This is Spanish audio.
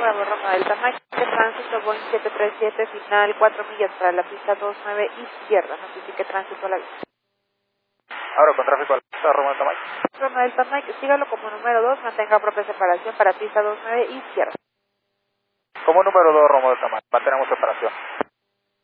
Bravo Roma Delta Mike, de tránsito Boeing 737, final 4 millas para la pista 29 izquierda, notifique tránsito a la vista. Ahora con tráfico a la pista Roma Delta Mike. Roma Delta Mike, sígalo como número 2, mantenga propia separación para pista 29 izquierda. Como número 2 Roma Delta Mike, mantenemos separación.